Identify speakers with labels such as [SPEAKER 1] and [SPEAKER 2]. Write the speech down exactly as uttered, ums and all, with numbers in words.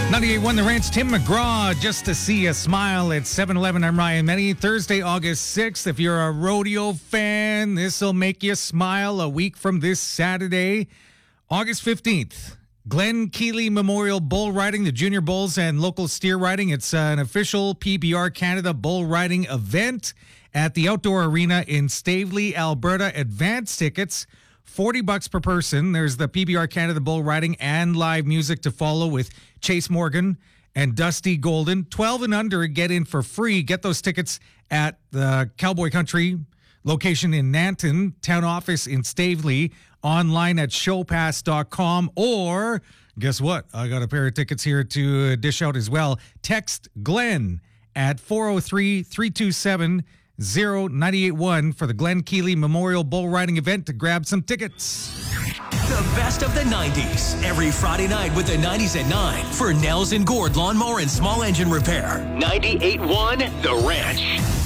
[SPEAKER 1] ninety-eight point one The Ranch, Tim McGraw, Just to See a Smile at seven eleven. I'm Ryan Menny. Thursday, August sixth. If you're a rodeo fan, this will make you smile. A week from this Saturday, August fifteenth. Glen Keely Memorial Bull Riding, the Junior Bulls and local steer riding. It's an official P B R Canada bull riding event at the Outdoor Arena in Stavely, Alberta. Advance tickets, forty bucks per person. There's the P B R Canada bull riding and live music to follow with Chase Morgan and Dusty Golden. twelve and under, get in for free. Get those tickets at the Cowboy Country location in Nanton, town office in Stavely, online at showpass dot com, or guess what? I got a pair of tickets here to dish out as well. Text Glenn at four oh three, three two seven, oh nine eight one for the Glen Keely Memorial Bull Riding event to grab some tickets.
[SPEAKER 2] The best of the nineties, every Friday night with the nineties at nine for Nels and Gord Lawnmower and Small Engine Repair. ninety-eight point one The Ranch.